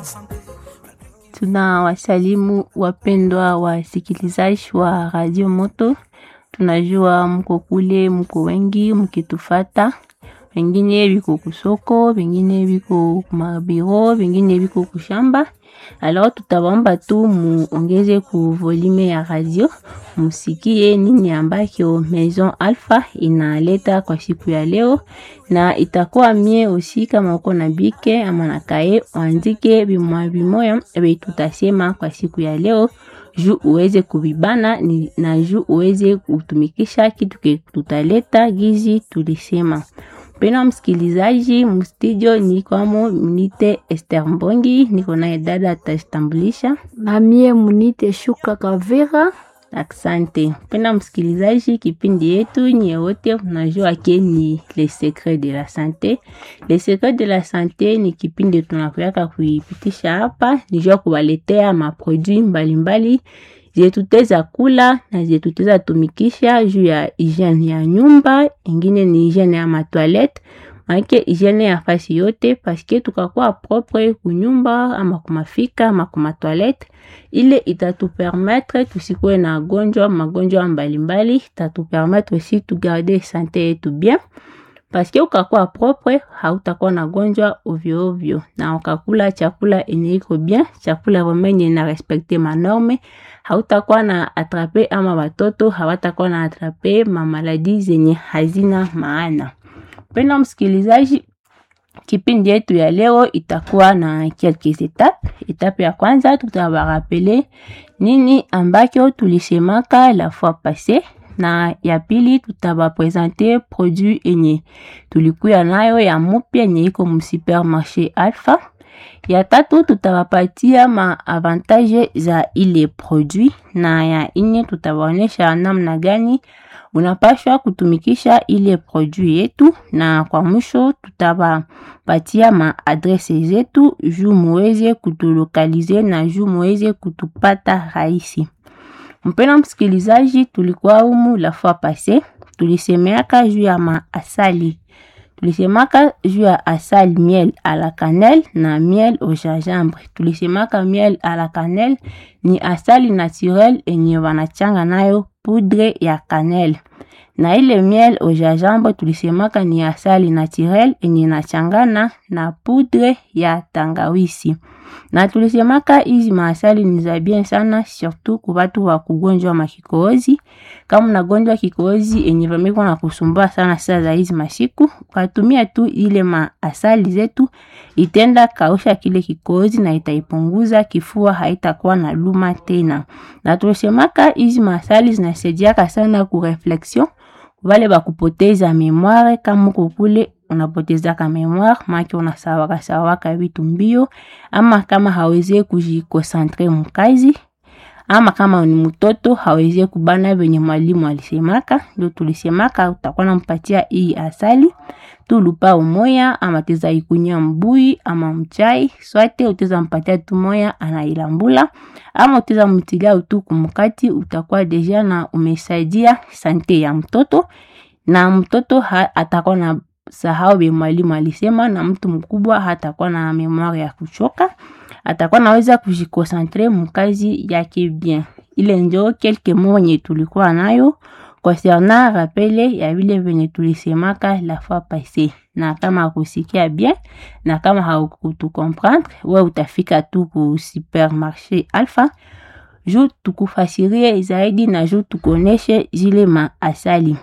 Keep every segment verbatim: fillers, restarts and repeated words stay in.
Tuna wasalimu wapendwa wasikilizaji wa Radio Moto. Tunajua mko kule, mko wengi mkitufata. Wengine biko kusoko, wengine biko kumabiro, wengine biko kushamba. Alors tutawaomba tu muongeze ku volume ya radio, musikie nini ambacho Maison Alpha inaleta kwa siku ya leo, na itakuwa mie aussi kama uko na bike ama na kae uandike bimwa bimoya ebe tutasema kwa siku ya leo juu uweze kubibana na juu uweze kutumikisha kitu ke tutaleta gizi tulisema. Pena msikilizaji, mstudio niko amo mnite Esther Mbongi, niko na dada atastambulisha. Na mie mnite Shuka Kavera. Asante. Pena msikilizaji, kipindi yetu nye wote unajua ke ni les secrets de la santé. Les secrets de la santé ni kipindi tunakuya kuipitisha hapa, nijua kuwaletea maproduit mbalimbali zetu teza kula na zetu teza tumikisha juu ya hygiene ya nyumba, ingine ni hygiene ya matoilette, manke hygiene ya fasi yote, paske tukakuwa propre kunyumba ama kumafika ama kumatoilette, ile itatupermettre tusikuwe na gonjwa magonjwa mbalimbali, itatupermettre aussi tu garder santé yetu bien. Paske ukakuwa propre, hautakuwa na gonjwa ovyo ovyo. Na ukakula chakula enye iko bien, chakula romenye na respecte ma norme, hautakuwa na atrape ama watoto, hawatakuwa na atrape ma maladi zenye hazina maana. Pena msikilizaji, kipindi yetu ya leo itakuwa na quelques étapes. Etape ya kwanza tutawarapele nini ambacho tulisemaka la fois passée. Na ya pili tutaba presenter produit enye tulikuya nayo ya mupya nye iko mu supermarché Alpha. Ya tatu tutawapatia ma avantage za ile produit, na ya ine tutawaonesha namna gani unapashwa kutumikisha ile produit yetu, na kwa mwisho tutawapatia ma adresse zetu juu muweze kutulokalize na juu muweze kutupata rahisi. Mpena msikilizaji, tulikuwa umu la fois passée, tulisemeaka juu ya maasali. Tulisemaka juu ya asali miel à la cannelle na miel au gingembre. Tulisemaka miel à la cannelle ni asali naturel enye wanachanga nayo poudre ya cannelle. Na ile miel au gingembre tulisemaka ni asali naturel enye nachangana na poudre ya tangawisi. Na tulisemaka hizi maasali ni za bien sana, surtout kwa watu wa kugonjwa makikohozi. Kama unagonjwa kikohozi enye vameko na kusumbua sana saa za hizi masiku, ukatumia tu ile maasali zetu, itenda kausha kile kikohozi na itaipunguza, kifua haitakuwa na luma tena. Na tulisemaka hizi maasali zinasaidiaka sana ku reflexion, wale bakupoteza memoire. Kama kukule unapoteza ka memoire, maki unasawaka sawaka vitu mbio, ama kama haweze kujikoncentre mkazi, ama kama ni mtoto haweze kubana venye mwalimu alisemaka. Ndio tulisemaka utakuwa unampatia hii asali tu lupa umoya, ama teza ikunya mbui ama mchai, swate uteza mpatia tu moya anailambula, ama uteza mtilia utu kumukati, utakuwa deja na umesaidia sante ya mtoto, na mtoto ha, atakuwa na sahau be mwalimu alisema, na mtu mkubwa hatakuwa na memoire ya kuchoka, atakuwa naweza kujikoncentre mkazi yake bien. Ile ndio quelques mots nye tulikuwa nayo concernant rappele ya vile venye tulisemaka la fois passée. Na kama kusikia bien na kama haukutu comprendre, we utafika tu ku supermarché Alpha juu tukufasirie zaidi na juu tukoneshe zile maasali.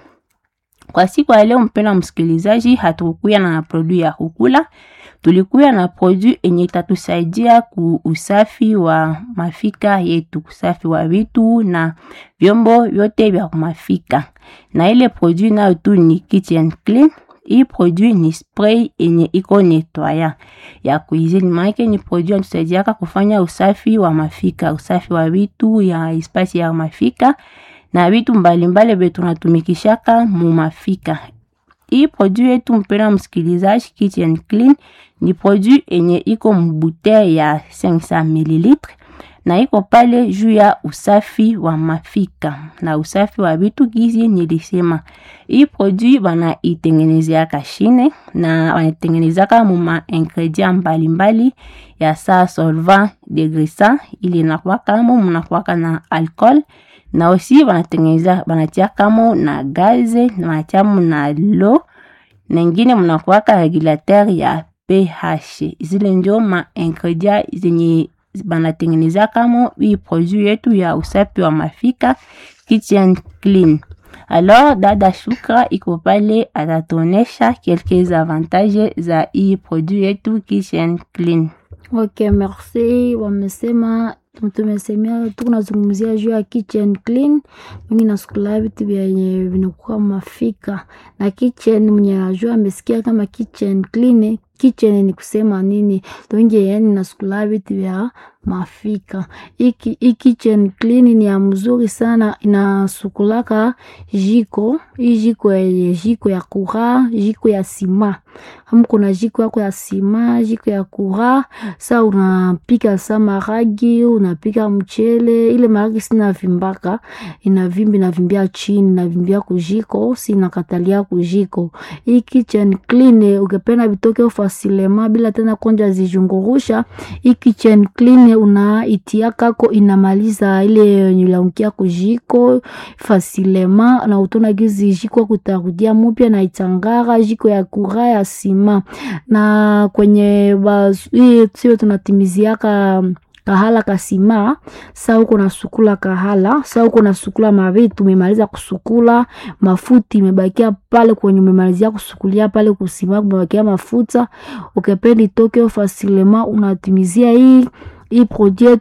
Kwa siku ya leo mpena msikilizaji, hatukuya na produit ya kukula, tulikuya na produit enye tatusaidia ku usafi wa mafika yetu, usafi wa vitu na vyombo vyote vya mafika. Na ile produit na tu ni Kitchen Clean. Hii produit ni spray enye iko nettoyant ya cuisine, maana ni produit inatusaidia kufanya usafi wa mafika, usafi wa vitu ya espace ya mafika na vitu mbalimbali betu natumikishaka mu mafika. Hii produit yetu mpena msikilizaji, Kitchen Clean, ni produit enye iko mbute ya cinq cents millilitres, na iko pale juu ya usafi wa mafika na usafi wa vitu gizi. Nilisema hii produit bana itengenezea kashine na wanatengeneza kama ma ingredient mbalimbali ya saa solvant degrissant, ili inakuwa kama mnakuwa na alcohol, na aussi wanatengeneza banatia kama na gaze na wanatia na lo, na nyingine mnakuwa regulateur ya pH. Zile ndio ma ingredient zenye banatengeneza kama hii produit yetu ya usafi wa mafika Kitchen Clean. Alors dada Shukra iko pale atatuonesha quelques avantages za hii produit yetu Kitchen Clean. Ok, merci. Wamesema tumesemea tunazungumzia juu ya Kitchen Clean. Mimi nasukula vitu vyenye vinakuwa mafika na kitchen, mwenye anajua amesikia kama Kitchen Clean. Kitchen ni kusema nini? Tuingie yani nasukula vitu vya mafika. Iki iki Kitchen Clean ni ya mzuri sana, inasukulaka jiko, hii jiko ya jiko ya kura, jiko ya sima. Hamu kuna jiko yako ya sima, jiko ya kura, sa unapika sa maragi, unapika mchele, ile maragi sina vimbaka, inavimbi na vimbia chini, na vimbia kujiko, sina katalia kujiko. Hii Kitchen Clean ukipenda vitoke ufasilema bila tena konja zijungurusha. Hii Kitchen Clean una itia kako inamaliza ile nyulaunkia kujiko fasilema, na utona gizi jiko kutarudia mupya na itangara jiko ya kura ya sima. Na kwenye hii sio tunatimiziaka kahala kasima, sa uko na sukula kahala, sa uko na sukula mavitu, umemaliza kusukula mafuti imebakia pale kwenye umemalizia kusukulia pale kusima, kumebakia mafuta, ukependi toke fasilema unatimizia hii hii produit